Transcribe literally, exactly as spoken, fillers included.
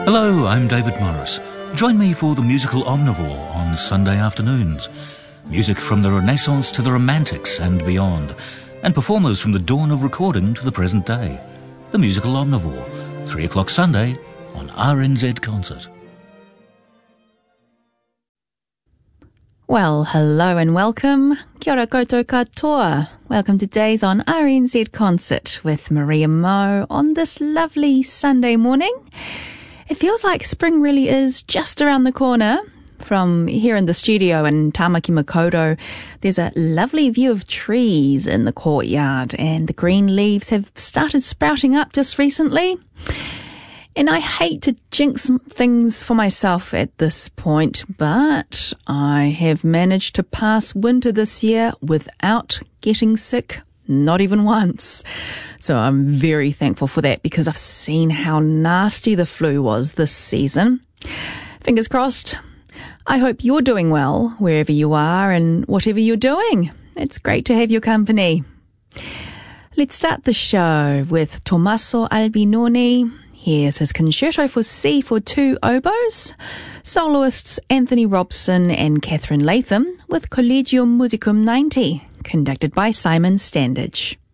Hello, I'm David Morris. Join me for the musical Omnivore on Sunday afternoons. Music from the Renaissance to the Romantics and beyond, and performers from the dawn of recording to the present day. The musical Omnivore, three o'clock Sunday on R N Z Concert. Well, hello and welcome. Kia ora koutou katoa. Welcome to Days on R N Z Concert with Maria Mo on this lovely Sunday morning. It feels like spring really is just around the corner. From here in the studio in Tamaki Makaurau, there's a lovely view of trees in the courtyard, and the green leaves have started sprouting up just recently. And I hate to jinx things for myself at this point, but I have managed to pass winter this year without getting sick, not even once. So I'm very thankful for that, because I've seen how nasty the flu was this season. Fingers crossed. I hope you're doing well wherever you are and whatever you're doing. It's great to have your company. Let's start the show with Tommaso Albinoni. Here's his Concerto for C for two oboes, soloists Anthony Robson and Catherine Latham with Collegium Musicum ninety, conducted by Simon Standage.